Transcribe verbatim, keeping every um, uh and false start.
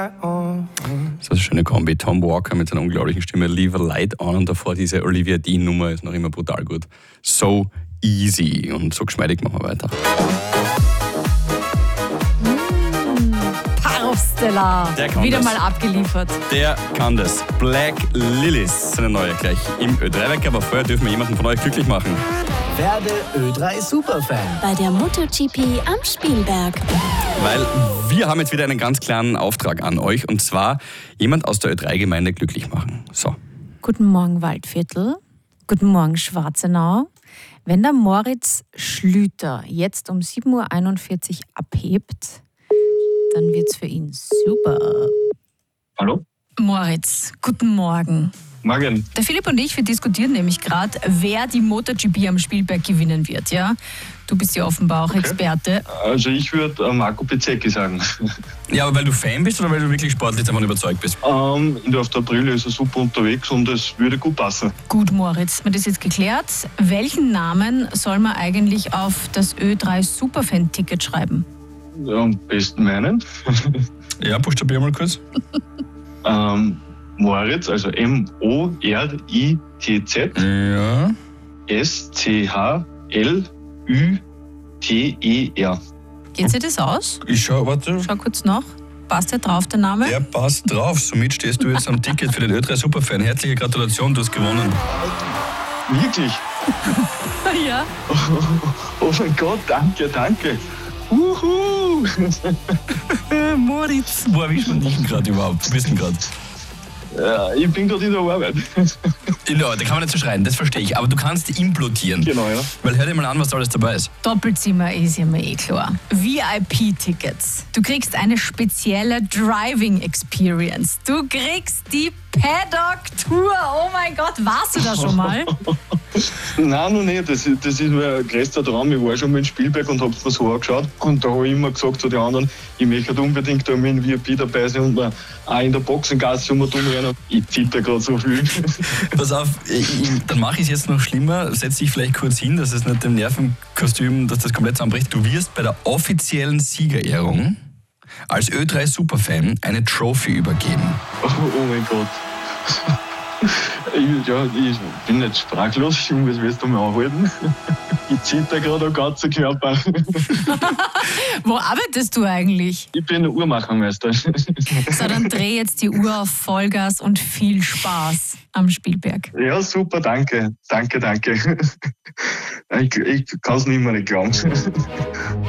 Das ist eine schöne Kombi. Tom Walker mit seiner unglaublichen Stimme, Leave a Light On, und davor diese Olivia Dean-Nummer ist noch immer brutal gut. So easy und so geschmeidig machen wir weiter. Stella. Wieder das. mal abgeliefert. Der kann das. Black Lilies, seine neue gleich im Ö drei Wecker, aber vorher dürfen wir jemanden von euch glücklich machen. Werde Ö drei Superfan. Bei der MotoGP am Spielberg. Weil wir haben jetzt wieder einen ganz klaren Auftrag an euch, und zwar jemand aus der Ö drei Gemeinde glücklich machen. So. Guten Morgen Waldviertel. Guten Morgen Schwarzenau. Wenn der Moritz Schlüter jetzt um sieben Uhr einundvierzig abhebt, dann wird's für ihn super. Hallo? Moritz, guten Morgen. Morgen. Der Philipp und ich, wir diskutieren nämlich gerade, wer die MotoGP am Spielberg gewinnen wird, ja? Du bist ja offenbar auch okay. Experte. Also ich würde äh, Marco Bezzecchi sagen. Ja, aber weil du Fan bist oder weil du wirklich sportlich davon überzeugt bist? Ähm, in der April ist er super unterwegs und es würde gut passen. Gut, Moritz, wir das jetzt geklärt. Welchen Namen soll man eigentlich auf das Ö drei Superfan-Ticket schreiben? Ja, am besten meinen. Ja, buchstabier mal kurz. ähm, Moritz, also M O R I T Z. Ja. S C H L Ü T E R. Geht sich das aus? Ich schau, warte. Schau kurz nach. Passt der drauf, der Name? Der passt drauf. Somit stehst du jetzt am Ticket für den Ö drei Superfan. Herzliche Gratulation, du hast gewonnen. Wirklich? Ja. Oh, oh mein Gott, danke, danke. Uhu. Moritz. Wo erwischt man dich gerade überhaupt? Du bist denn gerade? Ja, ich bin gerade in der Arbeit. In der Arbeit, da kann man nicht so schreien, das verstehe ich. Aber du kannst implodieren. Genau, ja. Weil hör dir mal an, was da alles dabei ist. Doppelzimmer ist ja mir eh klar. V I P-Tickets. Du kriegst eine spezielle Driving Experience. Du kriegst die Paddock-Tour. Oh mein Gott, warst du da schon mal? Nein, noch nicht. Das, das ist mein größter Traum. Ich war schon mal in Spielberg und habe es mir so angeschaut. Und da habe ich immer gesagt zu den anderen, ich möchte unbedingt da mit dem V I P dabei sein und mir auch in der Boxengasse um und um rennen. Ich zitter gerade so viel. Pass auf, ich, ich, dann mache ich es jetzt noch schlimmer. Setz dich vielleicht kurz hin, dass es nicht dem Nervenkostüm, dass das komplett zusammenbricht. Du wirst bei der offiziellen Siegerehrung als Ö drei Superfan eine Trophy übergeben. Oh, oh mein Gott. Ich, ja, ich bin nicht sprachlos, ich muss es mal anhalten. Ich zitter gerade am ganzen Körper. Wo arbeitest du eigentlich? Ich bin Uhrmachermeister. So, dann dreh jetzt die Uhr auf Vollgas und viel Spaß am Spielberg. Ja, super, danke. Danke, danke. Ich, ich kann es nicht mehr glauben.